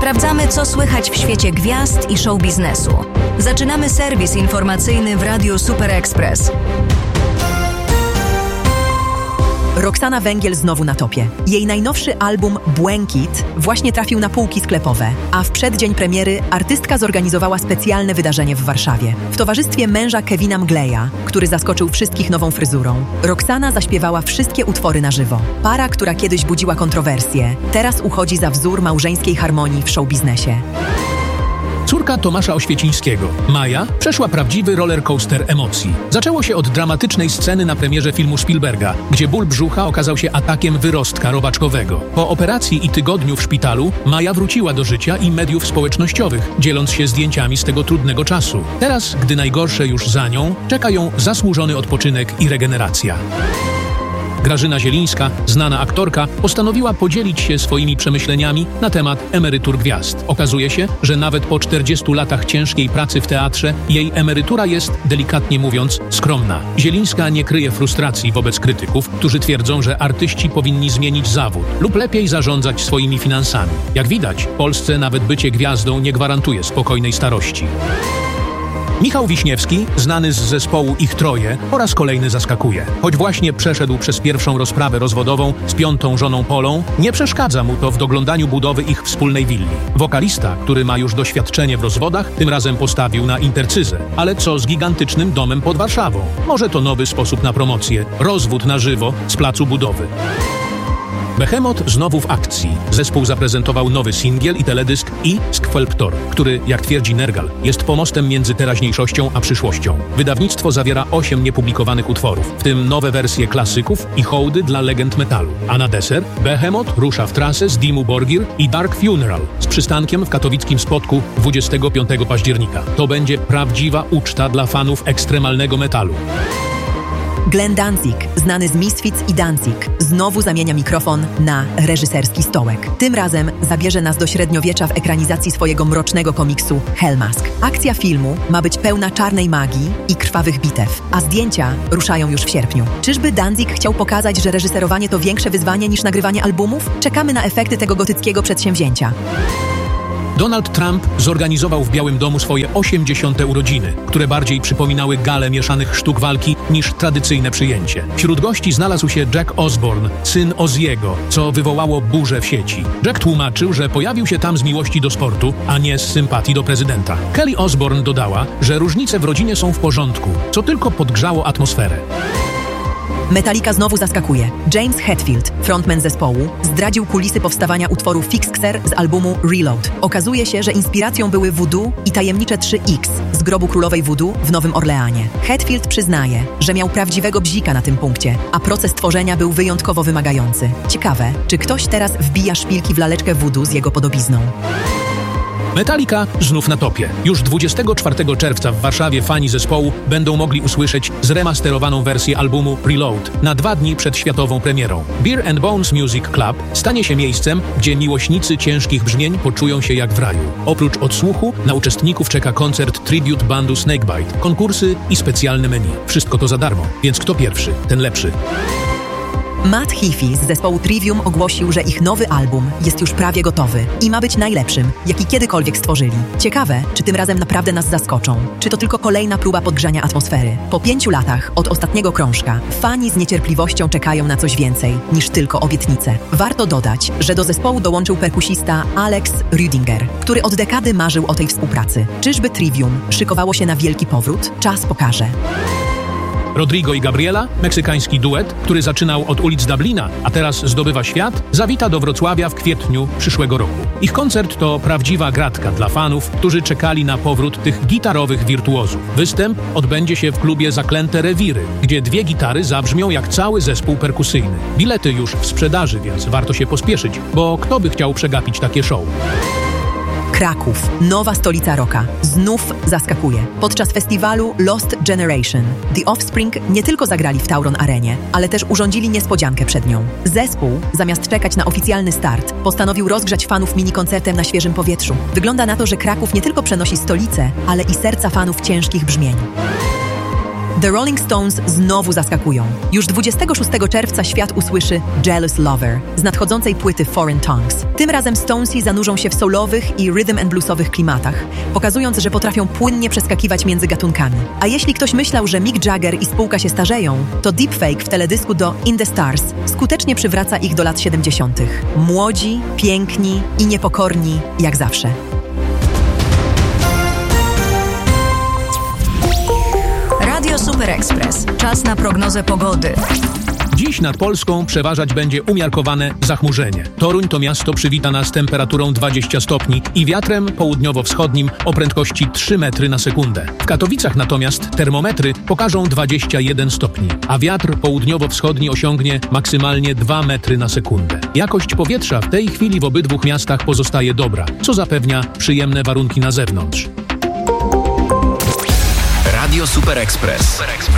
Sprawdzamy, co słychać w świecie gwiazd i show biznesu. Zaczynamy serwis informacyjny w Radiu Super Express. Roxana Węgiel znowu na topie. Jej najnowszy album Błękit właśnie trafił na półki sklepowe, a w przeddzień premiery artystka zorganizowała specjalne wydarzenie w Warszawie. W towarzystwie męża Kevina Mgleja, który zaskoczył wszystkich nową fryzurą, Roxana zaśpiewała wszystkie utwory na żywo. Para, która kiedyś budziła kontrowersje, teraz uchodzi za wzór małżeńskiej harmonii w showbiznesie. Córka Tomasza Oświecińskiego, Maja, przeszła prawdziwy rollercoaster emocji. Zaczęło się od dramatycznej sceny na premierze filmu Spielberga, gdzie ból brzucha okazał się atakiem wyrostka robaczkowego. Po operacji i tygodniu w szpitalu Maja wróciła do życia i mediów społecznościowych, dzieląc się zdjęciami z tego trudnego czasu. Teraz, gdy najgorsze już za nią, czeka ją zasłużony odpoczynek i regeneracja. Grażyna Zielińska, znana aktorka, postanowiła podzielić się swoimi przemyśleniami na temat emerytur gwiazd. Okazuje się, że nawet po 40 latach ciężkiej pracy w teatrze jej emerytura jest, delikatnie mówiąc, skromna. Zielińska nie kryje frustracji wobec krytyków, którzy twierdzą, że artyści powinni zmienić zawód lub lepiej zarządzać swoimi finansami. Jak widać, Polsce nawet bycie gwiazdą nie gwarantuje spokojnej starości. Michał Wiśniewski, znany z zespołu Ich Troje, po raz kolejny zaskakuje. Choć właśnie przeszedł przez pierwszą rozprawę rozwodową z 5. żoną Polą, nie przeszkadza mu to w doglądaniu budowy ich wspólnej willi. Wokalista, który ma już doświadczenie w rozwodach, tym razem postawił na intercyzę. Ale co z gigantycznym domem pod Warszawą? Może to nowy sposób na promocję. Rozwód na żywo z placu budowy. Behemoth znowu w akcji. Zespół zaprezentował nowy singiel i teledysk i Skwelptor, który, jak twierdzi Nergal, jest pomostem między teraźniejszością a przyszłością. Wydawnictwo zawiera 8 niepublikowanych utworów, w tym nowe wersje klasyków i hołdy dla legend metalu. A na deser Behemoth rusza w trasę z Dimmu Borgir i Dark Funeral z przystankiem w katowickim Spodku 25 października. To będzie prawdziwa uczta dla fanów ekstremalnego metalu. Glenn Danzig, znany z Misfits i Danzig, znowu zamienia mikrofon na reżyserski stołek. Tym razem zabierze nas do średniowiecza w ekranizacji swojego mrocznego komiksu Hellmask. Akcja filmu ma być pełna czarnej magii i krwawych bitew, a zdjęcia ruszają już w sierpniu. Czyżby Danzig chciał pokazać, że reżyserowanie to większe wyzwanie niż nagrywanie albumów? Czekamy na efekty tego gotyckiego przedsięwzięcia. Donald Trump zorganizował w Białym Domu swoje 80. urodziny, które bardziej przypominały galę mieszanych sztuk walki niż tradycyjne przyjęcie. Wśród gości znalazł się Jack Osborne, syn Ozziego, co wywołało burzę w sieci. Jack tłumaczył, że pojawił się tam z miłości do sportu, a nie z sympatii do prezydenta. Kelly Osbourne dodała, że różnice w rodzinie są w porządku, co tylko podgrzało atmosferę. Metallica znowu zaskakuje. James Hetfield, frontman zespołu, zdradził kulisy powstawania utworu Fixer z albumu Reload. Okazuje się, że inspiracją były voodoo i tajemnicze 3X z grobu królowej voodoo w Nowym Orleanie. Hetfield przyznaje, że miał prawdziwego bzika na tym punkcie, a proces tworzenia był wyjątkowo wymagający. Ciekawe, czy ktoś teraz wbija szpilki w laleczkę voodoo z jego podobizną. Metallica znów na topie. Już 24 czerwca w Warszawie fani zespołu będą mogli usłyszeć zremasterowaną wersję albumu Reload na 2 dni przed światową premierą. Beer and Bones Music Club stanie się miejscem, gdzie miłośnicy ciężkich brzmień poczują się jak w raju. Oprócz odsłuchu na uczestników czeka koncert tribute bandu Snakebite, konkursy i specjalne menu. Wszystko to za darmo, więc kto pierwszy, ten lepszy. Matt Heafy z zespołu Trivium ogłosił, że ich nowy album jest już prawie gotowy i ma być najlepszym, jaki kiedykolwiek stworzyli. Ciekawe, czy tym razem naprawdę nas zaskoczą, czy to tylko kolejna próba podgrzania atmosfery. Po 5 latach od ostatniego krążka fani z niecierpliwością czekają na coś więcej niż tylko obietnice. Warto dodać, że do zespołu dołączył perkusista Alex Rüdinger, który od dekady marzył o tej współpracy. Czyżby Trivium szykowało się na wielki powrót? Czas pokaże. Rodrigo i Gabriela, meksykański duet, który zaczynał od ulic Dublina, a teraz zdobywa świat, zawita do Wrocławia w kwietniu przyszłego roku. Ich koncert to prawdziwa gratka dla fanów, którzy czekali na powrót tych gitarowych wirtuozów. Występ odbędzie się w klubie Zaklęte Rewiry, gdzie 2 gitary zabrzmią jak cały zespół perkusyjny. Bilety już w sprzedaży, więc warto się pospieszyć, bo kto by chciał przegapić takie show? Kraków, nowa stolica rocka, znów zaskakuje. Podczas festiwalu Lost Generation The Offspring nie tylko zagrali w Tauron Arenie, ale też urządzili niespodziankę przed nią. Zespół, zamiast czekać na oficjalny start, postanowił rozgrzać fanów mini-koncertem na świeżym powietrzu. Wygląda na to, że Kraków nie tylko przenosi stolicę, ale i serca fanów ciężkich brzmień. The Rolling Stones znowu zaskakują. Już 26 czerwca świat usłyszy Jealous Lover z nadchodzącej płyty Foreign Tongues. Tym razem Stonesi zanurzą się w soulowych i rhythm and bluesowych klimatach, pokazując, że potrafią płynnie przeskakiwać między gatunkami. A jeśli ktoś myślał, że Mick Jagger i spółka się starzeją, to deepfake w teledysku do In the Stars skutecznie przywraca ich do lat 70. Młodzi, piękni i niepokorni jak zawsze. Radio Super Express. Czas na prognozę pogody. Dziś nad Polską przeważać będzie umiarkowane zachmurzenie. Toruń to miasto przywita nas temperaturą 20 stopni i wiatrem południowo-wschodnim o prędkości 3 metry na sekundę. W Katowicach natomiast termometry pokażą 21 stopni, a wiatr południowo-wschodni osiągnie maksymalnie 2 metry na sekundę. Jakość powietrza w tej chwili w obydwu miastach pozostaje dobra, co zapewnia przyjemne warunki na zewnątrz. Radio Super Express.